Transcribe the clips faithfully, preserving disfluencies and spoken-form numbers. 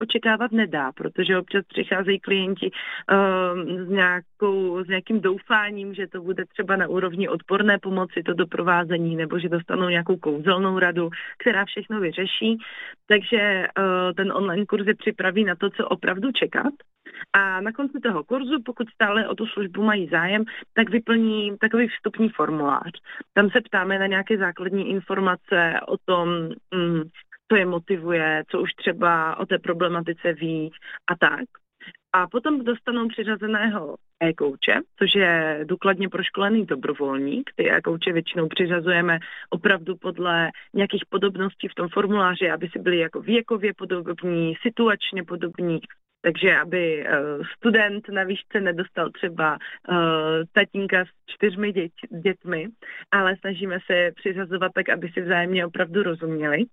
očekávat nedá, protože občas přicházejí klienti uh, s, nějakou, s nějakým doufáním, že to bude třeba na úrovni odborné pomoci, to doprovázení, nebo že dostanou nějakou kouzelnou radu, která všechno vyřeší. Takže uh, ten online kurz je připraví na to, co opravdu čekat. A na konci toho kurzu, pokud stále o tu službu mají zájem, tak vyplní takový vstupní formulář. Tam se ptáme na nějaké základní informace o tom, mm, co je motivuje, co už třeba o té problematice ví a tak. A potom dostanou přiřazeného e-kouče, což je důkladně proškolený dobrovolník. Ty e-kouče většinou přiřazujeme opravdu podle nějakých podobností v tom formuláři, aby si byli jako věkově podobní, situačně podobní. Takže aby uh, student na výšce nedostal třeba uh, tatínka s čtyřmi dět, dětmi, ale snažíme se přiřazovat tak, aby si vzájemně opravdu rozuměli.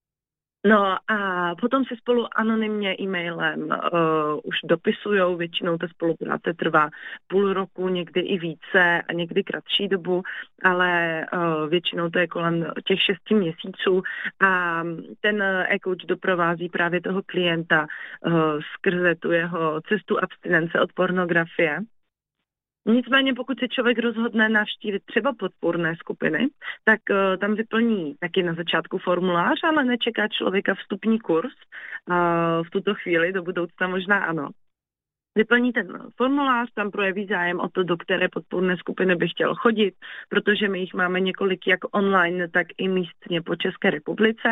No a potom se spolu anonymně e-mailem uh, už dopisujou, většinou ta spolupráce trvá půl roku, někdy i více a někdy kratší dobu, ale uh, většinou to je kolem těch šesti měsíců a ten e-coach doprovází právě toho klienta uh, skrze tu jeho cestu abstinence od pornografie. Nicméně, pokud se člověk rozhodne navštívit třeba podpůrné skupiny, tak uh, tam vyplní taky na začátku formulář, ale nečeká člověka vstupní kurz. Uh, v tuto chvíli, do budoucna možná ano. Vyplní ten formulář, tam projeví zájem o to, do které podpůrné skupiny by chtěl chodit, protože my jich máme několik jak online, tak i místně po České republice.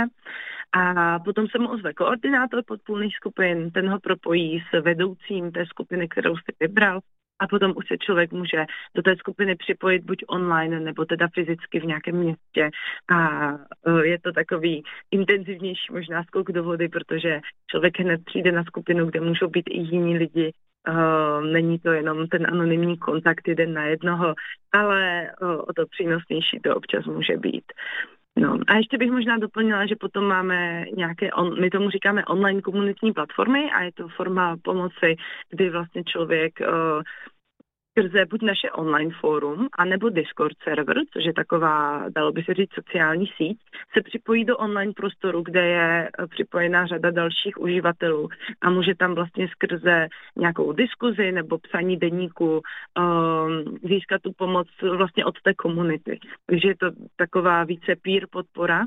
A potom se mu ozve koordinátor podpůrných skupin, ten ho propojí s vedoucím té skupiny, kterou si vybral. A potom už se člověk může do té skupiny připojit buď online, nebo teda fyzicky v nějakém městě. A je to takový intenzivnější možná skok do vody, protože člověk hned přijde na skupinu, kde můžou být i jiní lidi. Není to jenom ten anonymní kontakt jeden na jednoho, ale o to přínosnější to občas může být. No a ještě bych možná doplnila, že potom máme nějaké, on, my tomu říkáme online komunitní platformy a je to forma pomoci, kdy vlastně člověk uh, skrze buď naše online fórum, anebo Discord server, což je taková, dalo by se říct, sociální síť, se připojí do online prostoru, kde je připojená řada dalších uživatelů a může tam vlastně skrze nějakou diskuzi nebo psaní deníku um, získat tu pomoc vlastně od té komunity. Takže je to taková více peer podpora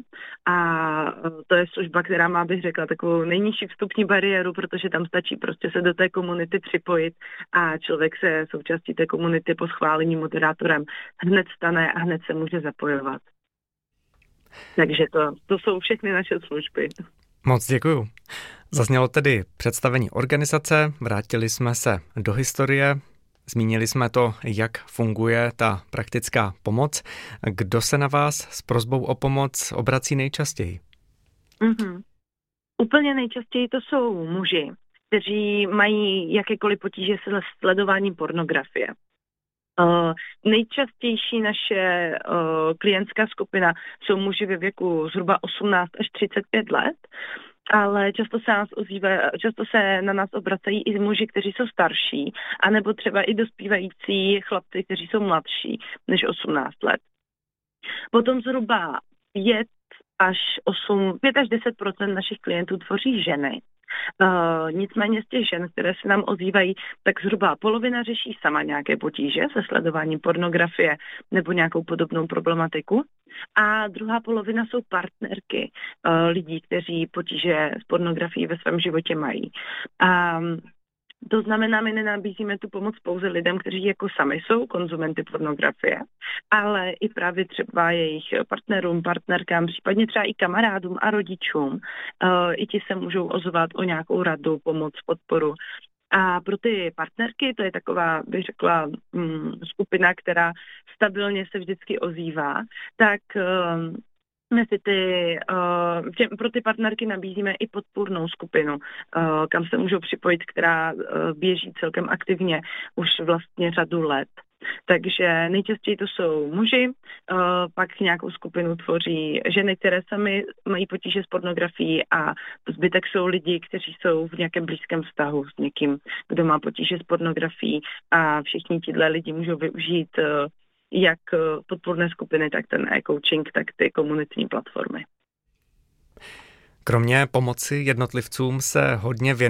a to je služba, která má, bych řekla, takovou nejnižší vstupní bariéru, protože tam stačí prostě se do té komunity připojit a člověk se součástí té komunity po schválení moderátorem hned stane a hned se může zapojovat. Takže to, to jsou všechny naše služby. Moc děkuju. Zaznělo tedy představení organizace, vrátili jsme se do historie, zmínili jsme to, jak funguje ta praktická pomoc. Kdo se na vás s prosbou o pomoc obrací nejčastěji? Mm-hmm. Úplně nejčastěji to jsou muži, kteří mají jakékoliv potíže se sledováním pornografie. Uh, nejčastější naše uh, klientská skupina jsou muži ve věku zhruba osmnáct až třicet pět let, ale často se, nás ozývá, často se na nás obracají i muži, kteří jsou starší, anebo třeba i dospívající chlapci, kteří jsou mladší než osmnáct let. Potom zhruba pět až deset procent našich klientů tvoří ženy. Uh, nicméně z těch žen, které se nám ozývají, tak zhruba polovina řeší sama nějaké potíže se sledováním pornografie nebo nějakou podobnou problematiku. A druhá polovina jsou partnerky uh, lidí, kteří potíže s pornografií ve svém životě mají. Um, To znamená, my nenabízíme tu pomoc pouze lidem, kteří jako sami jsou konzumenty pornografie, ale i právě třeba jejich partnerům, partnerkám, případně třeba i kamarádům a rodičům. I ti se můžou ozvat o nějakou radu, pomoc, podporu. A pro ty partnerky, to je taková, bych řekla, skupina, která stabilně se vždycky ozývá, tak Mezi ty, uh, tě, pro ty partnerky nabízíme i podpůrnou skupinu, uh, kam se můžou připojit, která uh, běží celkem aktivně už vlastně řadu let. Takže nejčastěji to jsou muži, uh, pak nějakou skupinu tvoří ženy, které sami mají potíže s pornografií a zbytek jsou lidi, kteří jsou v nějakém blízkém vztahu s někým, kdo má potíže s pornografií a všichni tihle lidi můžou využít uh, jak podpůrné skupiny, tak ten e-coaching, tak ty komunitní platformy. Kromě pomoci jednotlivcům se hodně věnuje